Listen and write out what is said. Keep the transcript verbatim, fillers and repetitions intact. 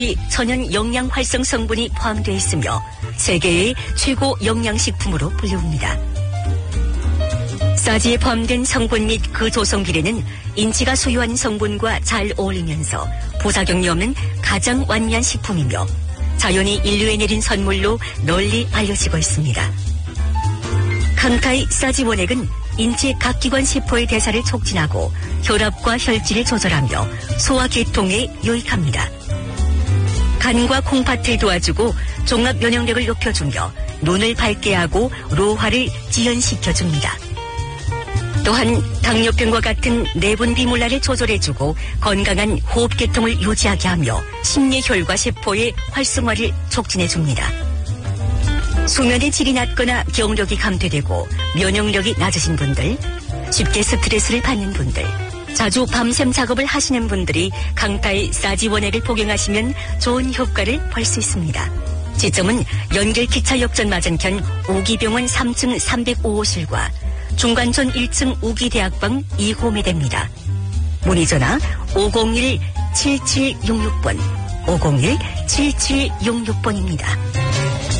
이 천연 영양 활성 성분이 포함되어 있으며 세계의 최고 영양식품으로 불리웁니다. 싸지에 포함된 성분 및 그 조성 비례는 인체가 소유한 성분과 잘 어울리면서 부작용이 없는 가장 완미한 식품이며 자연이 인류에 내린 선물로 널리 알려지고 있습니다. 칸카이 싸지 원액은 인체 각 기관 세포의 대사를 촉진하고 혈압과 혈질을 조절하며 소화계통에 유익합니다. 간과 콩팥을 도와주고 종합 면역력을 높여주며 눈을 밝게 하고 로화를 지연시켜줍니다. 또한 당뇨병과 같은 내분 비몰라를 조절해주고 건강한 호흡계통을 유지하게 하며 심뇌혈과 세포의 활성화를 촉진해줍니다. 수면의 질이 낮거나 기억력이 감퇴되고 면역력이 낮으신 분들, 쉽게 스트레스를 받는 분들, 자주 밤샘 작업을 하시는 분들이 칸카이 싸지 원액을 복용하시면 좋은 효과를 볼 수 있습니다. 지점은 연길기차역전 맞은편 우기병원 삼 층 삼백오 호실과 중간촌 일 층 우기대학방 이 호매대입니다. 문의전화 오공일 칠칠육육 번, 오공일 칠칠육육 번입니다.